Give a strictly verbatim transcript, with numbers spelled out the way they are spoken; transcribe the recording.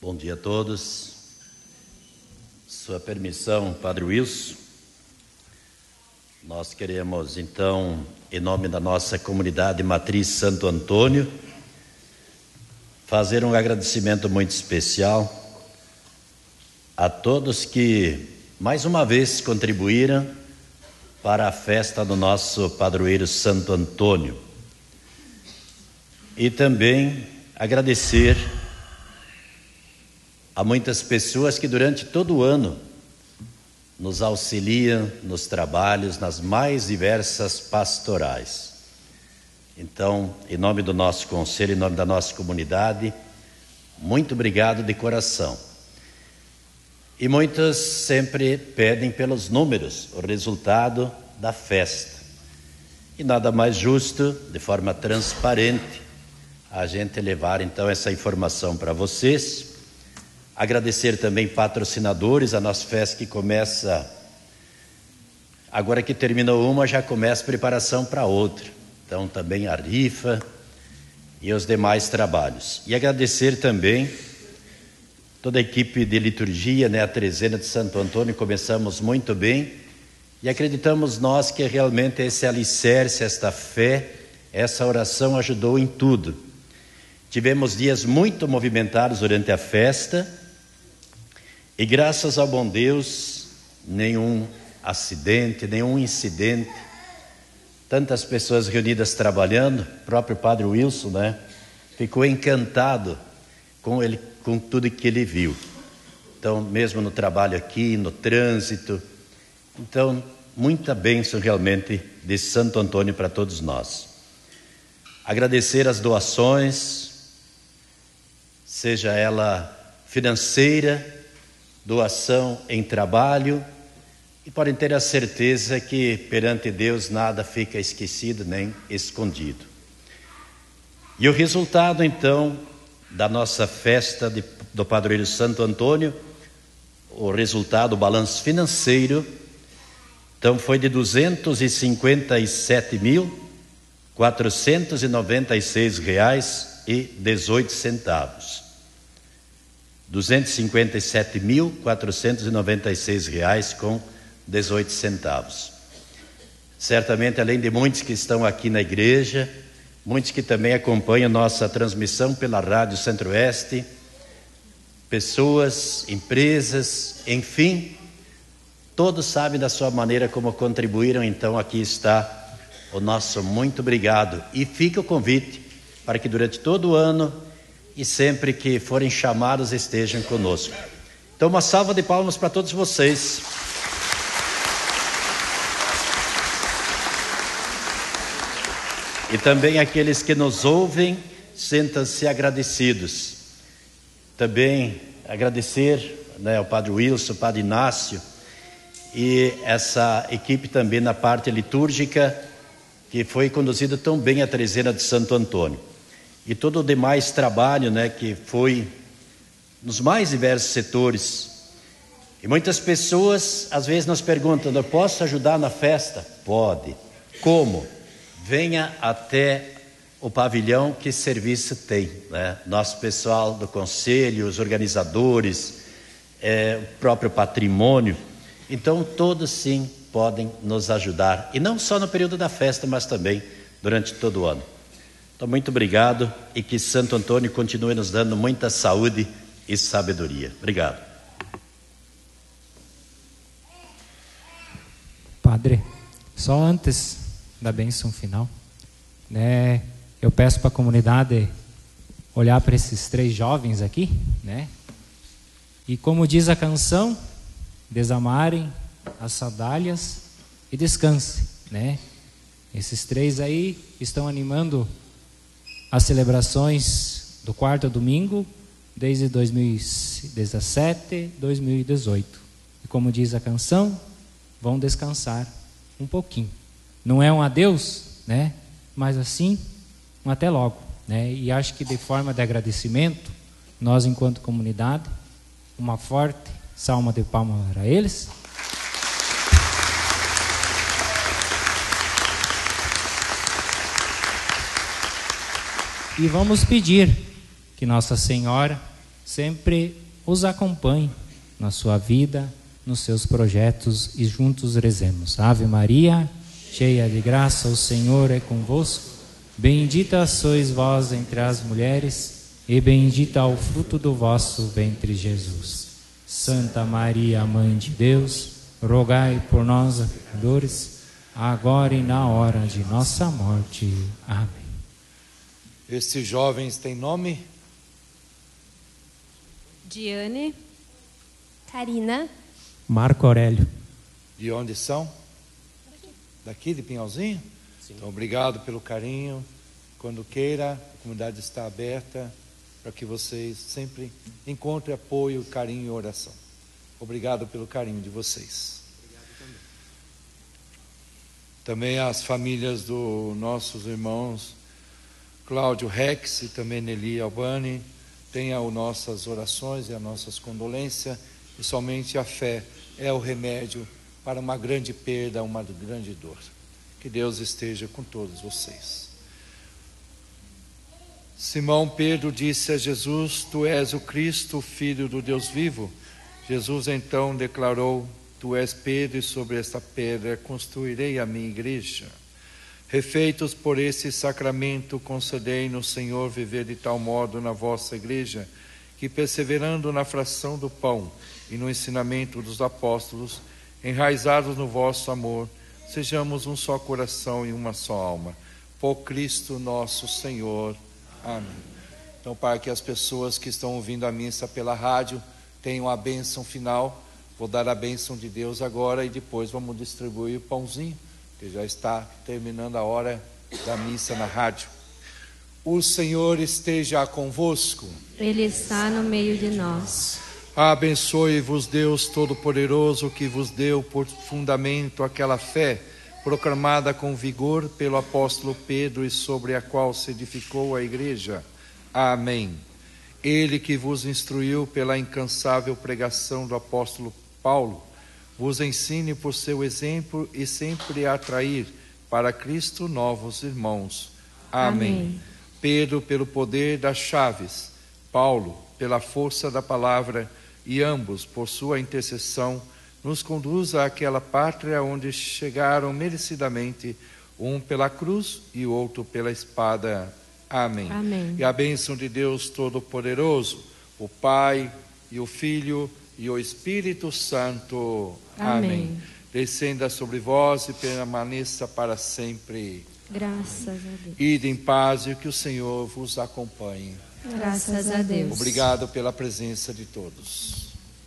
Bom dia a todos. Sua permissão, Padre Wilson, nós queremos então, em nome da nossa comunidade matriz Santo Antônio, fazer um agradecimento muito especial a todos que mais uma vez contribuíram para a festa do nosso padroeiro Santo Antônio. E também agradecer a muitas pessoas que durante todo o ano nos auxiliam nos trabalhos, nas mais diversas pastorais. Então, em nome do nosso conselho, em nome da nossa comunidade, muito obrigado de coração. E muitos sempre pedem pelos números o resultado da festa. E nada mais justo, de forma transparente, a gente levar então essa informação para vocês. Agradecer também patrocinadores, a nossa festa que começa, agora que terminou uma, já começa a preparação para outra. Então também a rifa e os demais trabalhos. E agradecer também toda a equipe de liturgia, né, a trezena de Santo Antônio. Começamos muito bem e acreditamos nós que realmente esse alicerce, esta fé, essa oração ajudou em tudo. Tivemos dias muito movimentados durante a festa e graças ao bom Deus, nenhum acidente, nenhum incidente, tantas pessoas reunidas trabalhando. O próprio Padre Wilson, né, ficou encantado com, ele, com tudo que ele viu. Então, mesmo no trabalho aqui, no trânsito, então, muita bênção realmente de Santo Antônio para todos nós. Agradecer as doações, seja ela financeira, doação em trabalho, e podem ter a certeza que perante Deus nada fica esquecido nem escondido. E o resultado então da nossa festa de, do padroeiro Santo Antônio, o resultado, o balanço financeiro, então foi de duzentos e cinquenta e sete mil, quatrocentos e noventa e seis reais e dezoito centavos. duzentos e cinquenta e sete mil, quatrocentos e noventa e seis reais com dezoito centavos. Certamente, além de muitos que estão aqui na igreja, muitos que também acompanham nossa transmissão pela Rádio Centro-Oeste, pessoas, empresas, enfim, todos sabem da sua maneira como contribuíram. Então aqui está o nosso muito obrigado. E fica o convite para que durante todo o ano e sempre que forem chamados estejam conosco. Então uma salva de palmas para todos vocês. E também aqueles que nos ouvem, sintam-se agradecidos. Também agradecer, né, ao Padre Wilson, ao Padre Inácio e essa equipe também na parte litúrgica que foi conduzida tão bem a trezena de Santo Antônio. E todo o demais trabalho, né, que foi nos mais diversos setores. E muitas pessoas às vezes nos perguntam: eu posso ajudar na festa? Pode. Como? Venha até o pavilhão, que serviço tem, né? Nosso pessoal do conselho, os organizadores, é, o próprio patrimônio. Então todos sim podem nos ajudar. E não só no período da festa, mas também durante todo o ano. Então, muito obrigado e que Santo Antônio continue nos dando muita saúde e sabedoria. Obrigado. Padre, só antes da bênção final, né, eu peço para a comunidade olhar para esses três jovens aqui, né, e como diz a canção, desamarem as sandálias e descansem, né. Esses três aí estão animando as celebrações do quarto domingo desde dois mil e dezessete, dois mil e dezoito. E como diz a canção, vão descansar um pouquinho. Não é um adeus, né? Mas assim, um até logo, né? E acho que de forma de agradecimento, nós enquanto comunidade, uma forte salva de palmas para eles. E vamos pedir que Nossa Senhora sempre os acompanhe na sua vida, nos seus projetos, e juntos rezemos. Ave Maria, cheia de graça, o Senhor é convosco. Bendita sois vós entre as mulheres, e bendito é o fruto do vosso ventre, Jesus. Santa Maria, Mãe de Deus, rogai por nós, pecadores, agora e na hora de nossa morte. Amém. Estes jovens têm nome? Diane, Karina, Marco Aurélio. De onde são? Daqui de Pinhalzinho? Sim. Então, obrigado pelo carinho. Quando queira, a comunidade está aberta para que vocês sempre encontrem apoio, carinho e oração. Obrigado pelo carinho de vocês. Obrigado também. Também as famílias dos nossos irmãos Cláudio Rex e também Nelly Albani, tenham nossas orações e as nossas condolências, e somente a fé é o remédio para uma grande perda, uma grande dor. Que Deus esteja com todos vocês. Simão Pedro disse a Jesus: Tu és o Cristo, o Filho do Deus vivo. Jesus então declarou: Tu és Pedro, e sobre esta pedra construirei a minha igreja. Refeitos por esse sacramento, concedei-nos, Senhor, viver de tal modo na vossa igreja, que perseverando na fração do pão e no ensinamento dos apóstolos, enraizados no vosso amor, sejamos um só coração e uma só alma. Por Cristo nosso Senhor. Amém. Então, para que as pessoas que estão ouvindo a missa pela rádio tenham a bênção final, vou dar a bênção de Deus agora e depois vamos distribuir o pãozinho, que já está terminando a hora da missa na rádio. O Senhor esteja convosco. Ele está no meio de nós. Abençoe-vos Deus Todo-Poderoso, que vos deu por fundamento aquela fé proclamada com vigor pelo apóstolo Pedro e sobre a qual se edificou a igreja. Amém. Ele que vos instruiu pela incansável pregação do apóstolo Paulo, vos ensine por seu exemplo e sempre atrair para Cristo novos irmãos. Amém. Amém. Pedro pelo poder das chaves, Paulo pela força da palavra, e ambos por sua intercessão nos conduza àquela pátria onde chegaram merecidamente, um pela cruz e o outro pela espada. Amém. Amém. E a bênção de Deus Todo-Poderoso, o Pai e o Filho e o Espírito Santo. Amém. Amém. Descenda sobre vós e permaneça para sempre. Graças a Deus. Ide em paz e que o Senhor vos acompanhe. Graças a Deus. Obrigado pela presença de todos.